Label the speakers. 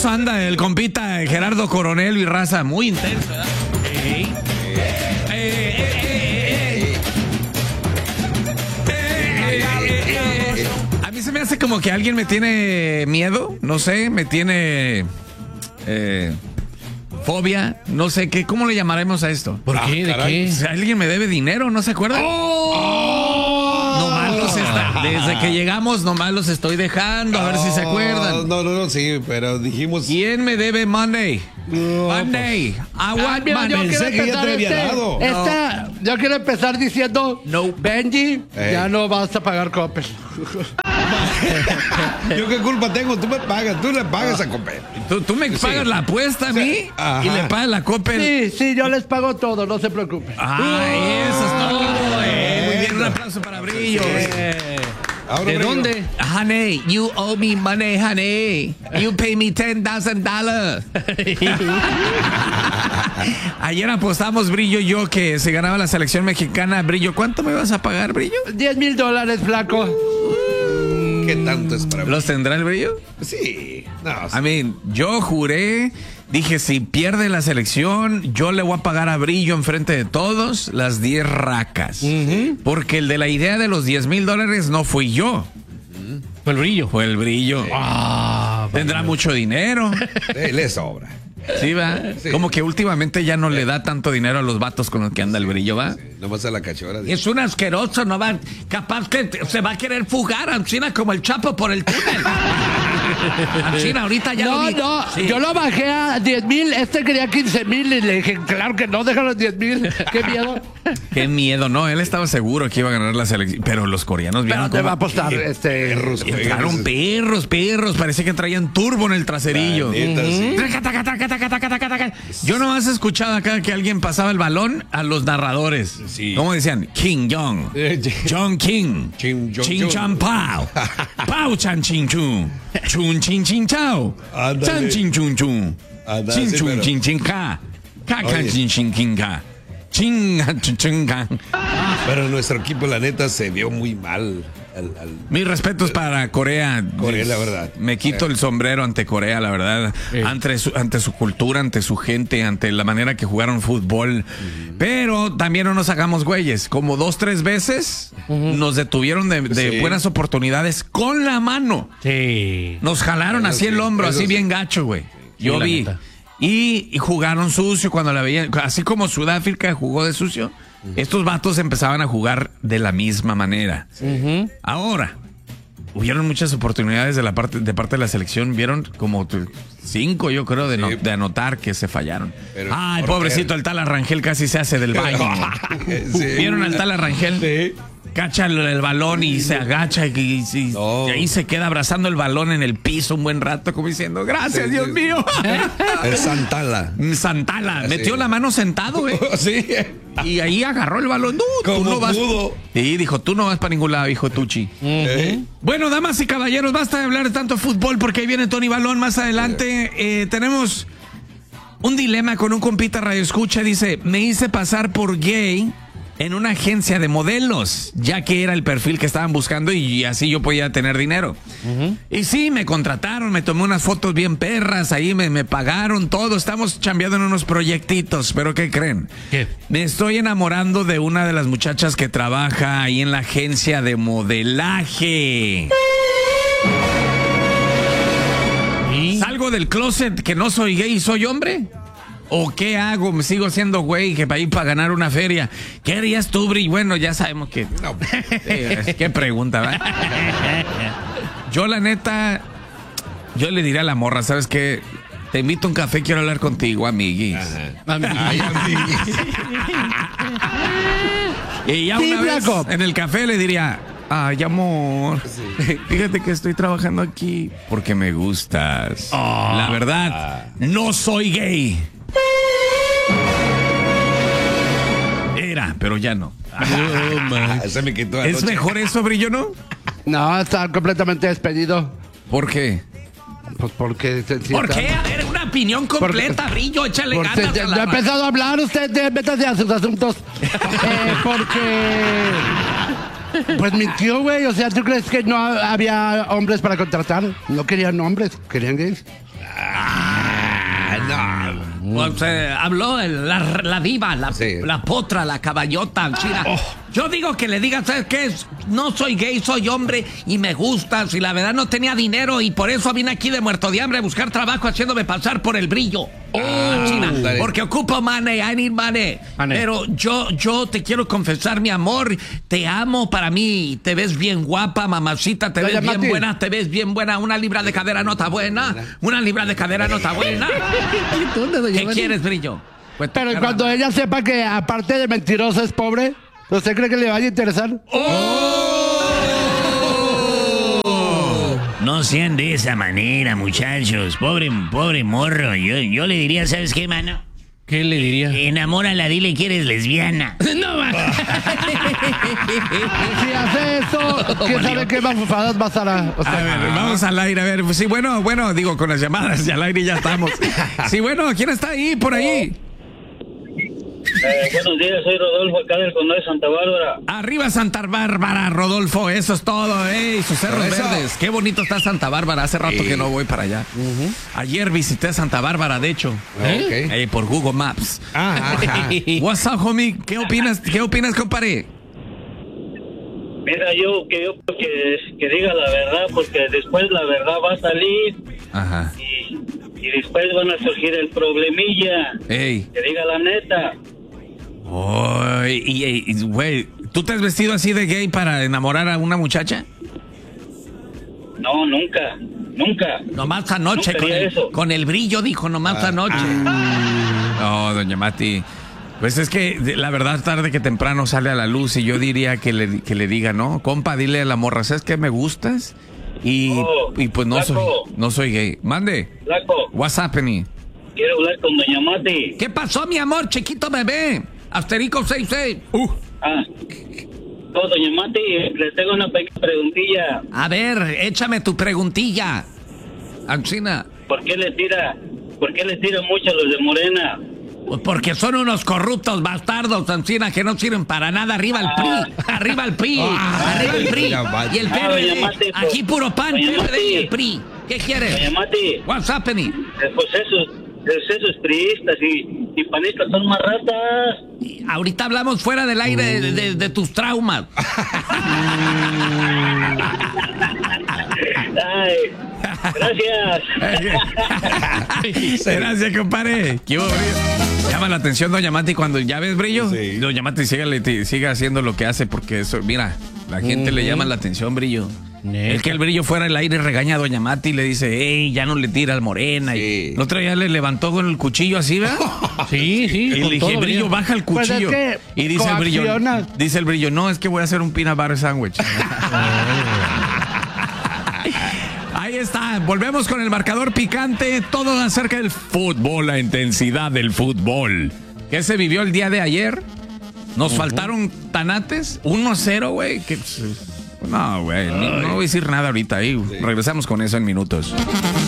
Speaker 1: intenso anda el compita Gerardo Coronel y raza, muy intenso, ¿verdad? A mí se me hace como que alguien me tiene miedo, no sé, me tiene fobia, no sé qué, ¿cómo le llamaremos a esto?
Speaker 2: ¿Por qué? ¿De qué?
Speaker 1: Si alguien me debe dinero, ¿no se acuerdan? Nomás desde que llegamos, nomás los estoy dejando, a ver si se acuerdan.
Speaker 3: No, sí, pero dijimos...
Speaker 1: ¿Quién me debe money? Money. I want money.
Speaker 3: Pensé que ya te había dado.
Speaker 2: Yo quiero empezar diciendo,
Speaker 1: No.
Speaker 2: Benji, ya no vas a pagar Coppel.
Speaker 3: ¿Yo qué culpa tengo? Tú me pagas, tú le pagas a Coppel.
Speaker 1: ¿Tú me pagas la apuesta a mí?
Speaker 3: Ajá.
Speaker 1: Y le pagas la Coppel.
Speaker 2: Sí, yo les pago todo, no se preocupen.
Speaker 1: Ay, eso es todo. Muy bien, un aplauso para Brillo.
Speaker 3: Ahora,
Speaker 2: ¿De
Speaker 3: Brillo.
Speaker 2: dónde?
Speaker 1: Honey, you owe me money, honey. You pay me $10,000. Ayer apostamos, Brillo y yo, que se ganaba la selección mexicana. Brillo, ¿cuánto me vas a pagar, Brillo?
Speaker 2: $10,000, flaco.
Speaker 3: ¿Qué tanto es para mí?
Speaker 1: ¿Los tendrá el Brillo?
Speaker 3: Sí. No,
Speaker 1: I mean, yo juré, dije, si pierde la selección, yo le voy a pagar a Brillo enfrente de todos las 10 racas. Porque el de la idea de los $10,000 no fui yo.
Speaker 2: Fue el Brillo.
Speaker 1: Fue el Brillo. Tendrá mucho dinero.
Speaker 3: le sobra.
Speaker 1: Sí, va.
Speaker 3: Sí.
Speaker 1: Como que últimamente ya no le da tanto dinero a los vatos con los que anda el Brillo, va.
Speaker 3: Sí, nomás a la cachorra.
Speaker 1: Es un asqueroso, no va. Capaz que se va a querer fugar a China como el Chapo por el túnel. A China ahorita ya lo vi. Sí.
Speaker 2: Yo lo bajé a 10,000, quería 15,000 y le dije, claro que no, déjalo en 10,000. Qué miedo.
Speaker 1: Qué miedo, no, él estaba seguro que iba a ganar la selección, pero los coreanos vieron
Speaker 2: Pero te
Speaker 1: cómo-
Speaker 2: va a apostar
Speaker 3: Perros,
Speaker 1: entraron perros, parecía que traían turbo en el traserillo.
Speaker 3: Neta, sí.
Speaker 1: Taca, taca, taca, taca, taca, taca. Yo nomás he escuchado acá que alguien pasaba el balón a los narradores.
Speaker 3: Sí.
Speaker 1: ¿Cómo decían? King Jong. John King.
Speaker 3: Kim Jong
Speaker 1: Chin
Speaker 3: Jong.
Speaker 1: chan pao. Pao chan chin chun. Chun chin chin chao.
Speaker 3: Ándale.
Speaker 1: Chan chin chun chun.
Speaker 3: Ándale,
Speaker 1: Chin
Speaker 3: sí,
Speaker 1: chun
Speaker 3: pero-
Speaker 1: chin chin ka. Ka ka
Speaker 3: Oye.
Speaker 1: chin chin king ka. Ching chun chun ka.
Speaker 3: Pero nuestro equipo, la neta, se vio muy mal.
Speaker 1: Mis respetos para Corea.
Speaker 3: Corea, la verdad.
Speaker 1: Me quito el sombrero ante Corea, la verdad. Ante su cultura, ante su gente, ante la manera que jugaron fútbol. Pero también no nos hagamos güeyes. Como 2-3 veces nos detuvieron de
Speaker 3: Sí.
Speaker 1: buenas oportunidades con la mano.
Speaker 2: Sí.
Speaker 1: Nos jalaron
Speaker 3: Eso
Speaker 1: así el
Speaker 3: sí,
Speaker 1: hombro,
Speaker 3: eso
Speaker 1: así
Speaker 3: sí.
Speaker 1: bien gacho, güey. Yo
Speaker 2: la
Speaker 1: vi.
Speaker 2: neta.
Speaker 1: Y jugaron sucio cuando la veían. Así como Sudáfrica jugó de sucio, estos vatos empezaban a jugar de la misma manera. Ahora, hubieron muchas oportunidades de parte de la selección. Vieron como 5, yo creo, de anotar que se fallaron.
Speaker 3: Pero,
Speaker 1: Ay,
Speaker 3: ¿por
Speaker 1: pobrecito, el tal Arrangel casi se hace del baño.
Speaker 3: Sí.
Speaker 1: ¿Vieron al tal Arrangel?
Speaker 3: Sí.
Speaker 1: Cacha el balón y se agacha y
Speaker 3: No.
Speaker 1: ahí se queda abrazando el balón en el piso un buen rato, como diciendo, gracias,
Speaker 3: Sí,
Speaker 1: Dios
Speaker 3: sí.
Speaker 1: mío.
Speaker 3: El Santala.
Speaker 1: Santala,
Speaker 3: Sí.
Speaker 1: metió la mano sentado, güey.
Speaker 3: Sí.
Speaker 1: Y ahí agarró el balón. No, tú
Speaker 3: Como
Speaker 1: no vas.
Speaker 3: pudo.
Speaker 1: Sí, dijo, tú no vas para ningún lado, hijo Tucci. Bueno, damas y caballeros, basta de hablar de tanto fútbol porque ahí viene Tony Balón más adelante. Tenemos un dilema con un compita radio escucha. Dice, me hice pasar por gay en una agencia de modelos, ya que era el perfil que estaban buscando y así yo podía tener dinero. Y sí, me contrataron, me tomé unas fotos bien perras, ahí me pagaron todo, estamos chambeando en unos proyectitos, pero ¿qué creen?
Speaker 2: ¿Qué?
Speaker 1: Me estoy enamorando de una de las muchachas que trabaja ahí en la agencia de modelaje. ¿Salgo del closet que no soy gay y soy hombre? ¿O qué hago? ¿Me sigo siendo güey que para ir para ganar una feria? ¿Qué harías tú, Bri? Bueno, ya sabemos que...
Speaker 3: No.
Speaker 1: Sí, qué pregunta, ¿verdad? Yo, la neta, yo le diría a la morra, ¿sabes qué? Te invito a un café, quiero hablar contigo, amiguis.
Speaker 3: Ay, amiguis.
Speaker 1: Y ya
Speaker 2: Sí,
Speaker 1: una vez
Speaker 2: flaco.
Speaker 1: en el café le diría, ay, amor, fíjate que estoy trabajando aquí porque me gustas. La verdad, no soy gay. Era, pero ya no.
Speaker 3: Se me quitó
Speaker 1: ¿Es
Speaker 3: anoche.
Speaker 1: mejor eso, Brillo, no?
Speaker 2: No, está completamente despedido.
Speaker 1: ¿Por qué?
Speaker 2: Pues porque...
Speaker 1: ¿Por qué? A ver, una opinión completa, Brillo, échale ganas.
Speaker 2: Ya ha empezado a hablar usted, métase a sus asuntos. Porque... Pues mintió, güey. O sea, ¿tú crees que no había hombres para contratar? No querían hombres, querían gays.
Speaker 1: Pues habló la diva,
Speaker 3: Sí.
Speaker 1: la potra, la caballota, china. Yo digo que le digas, ¿sabes qué? No soy gay, soy hombre y me gustas. Y la verdad no tenía dinero y por eso vine aquí de muerto de hambre a buscar trabajo haciéndome pasar por el brillo. China,
Speaker 3: dale.
Speaker 1: porque ocupo money, I need money. Pero yo te quiero confesar, mi amor, te amo para mí. Te ves bien guapa, mamacita, te ves bien buena, te ves bien buena. Una libra de cadera no está buena. Una libra de cadera no está buena. ¿Qué quieres, brillo? Pues,
Speaker 2: Pero ¿y cuando ella sepa que aparte de mentirosa es pobre? ¿Usted cree que le vaya a interesar?
Speaker 4: No sean de esa manera, muchachos. Pobre morro. Yo le diría, ¿sabes qué, mano?
Speaker 2: ¿Qué le diría?
Speaker 4: Enamórala, dile que eres lesbiana.
Speaker 1: No va.
Speaker 2: Si hace eso, ¿quién sabe qué mafufadas va a estar?
Speaker 1: A ver, vamos al aire, a ver. Pues sí, bueno, digo, con las llamadas y al aire ya estamos. Sí, bueno, ¿quién está ahí, por ahí?
Speaker 5: Buenos días, soy Rodolfo, acá del condado de Santa Bárbara.
Speaker 1: Arriba Santa Bárbara, Rodolfo, eso es todo, y sus cerros
Speaker 3: Eso.
Speaker 1: verdes. Qué bonito está Santa Bárbara, hace rato que no voy para allá. Ayer visité Santa Bárbara, de hecho.
Speaker 3: Ok.
Speaker 1: Por Google Maps.
Speaker 3: Ajá.
Speaker 1: What's up, homie? ¿Qué opinas, compadre?
Speaker 5: Mira, yo que diga la verdad, porque después la verdad va a salir
Speaker 1: Ajá.
Speaker 5: y después van a surgir el problemilla.
Speaker 1: Ey.
Speaker 5: Que diga la neta.
Speaker 1: Güey, ¿tú te has vestido así de gay para enamorar a una muchacha?
Speaker 5: No, nunca.
Speaker 1: Nomás anoche,
Speaker 5: Nunca haría eso.
Speaker 1: con el brillo, dijo, nomás anoche. No, doña Mati. Pues es que la verdad tarde que temprano sale a la luz y yo diría que le diga, ¿no? Compa, dile a la morra, ¿sabes qué? Me gustas y pues no soy gay. Mande.
Speaker 5: Flaco,
Speaker 1: What's happening?
Speaker 5: quiero hablar con doña Mati.
Speaker 1: ¿Qué pasó, mi amor, chiquito bebé? Asterico 66.
Speaker 5: No, doña Mati, le tengo una pequeña preguntilla.
Speaker 1: A ver, échame tu preguntilla. Ancina.
Speaker 5: ¿Por qué le tira mucho a los de Morena?
Speaker 1: Pues porque son unos corruptos bastardos, Ancina, que no sirven para nada. Arriba el PRI, arriba el PRI, arriba el PRI. Y el
Speaker 5: doña
Speaker 1: PRD,
Speaker 5: Mati, pues.
Speaker 1: aquí puro pan,
Speaker 5: Doña
Speaker 1: PRD y
Speaker 5: Mati.
Speaker 1: el PRI. ¿Qué quieres?
Speaker 5: Doña Mati,
Speaker 1: What's happening?
Speaker 5: pues esos priistas y panistas son más ratas.
Speaker 1: Ahorita hablamos fuera del aire de tus traumas.
Speaker 5: Ay, gracias.
Speaker 1: Gracias, compadre. ¿Qué hubo, Brillo? Llama la atención, doña Mati, cuando ya ves Brillo.
Speaker 3: Sí.
Speaker 1: Doña Mati siga haciendo lo que hace, porque eso, mira, la gente le llama la atención, Brillo. El que el Brillo fuera al aire regaña a doña Mati y le dice, hey, ya no le tira al Morena.
Speaker 3: Sí.
Speaker 1: Y el otro día le levantó con el cuchillo así, ¿verdad?
Speaker 2: Sí.
Speaker 1: Y le dije, Brillo, baja el
Speaker 2: Pues es
Speaker 1: cuchillo.
Speaker 2: que
Speaker 1: Y dice el Brillo, no, es que voy a hacer un peanut butter sandwich. Ahí está, volvemos con el marcador picante, todo acerca del fútbol, la intensidad del fútbol. ¿Qué se vivió el día de ayer? Nos faltaron tanates, 1-0, güey. No, güey, no voy a decir nada ahorita ahí. Regresamos con eso en minutos.